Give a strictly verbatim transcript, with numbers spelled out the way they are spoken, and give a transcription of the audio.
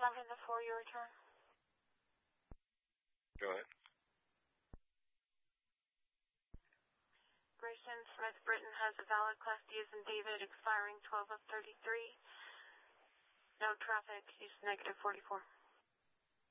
Number the four, your return. Go ahead. Grayson Smith Britton has a valid Class D as in David expiring twelve of thirty-three. No traffic, use negative forty-four.